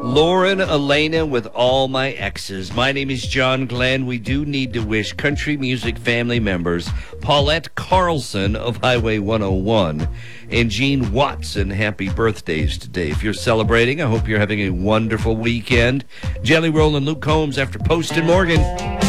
Lauren Elena with All My Exes. My name is John Glenn. We do need to wish country music family members Paulette Carlson of Highway 101 and Gene Watson happy birthdays today. If you're celebrating, I hope you're having a wonderful weekend. Jelly Roll and Luke Combs after Post and Morgan.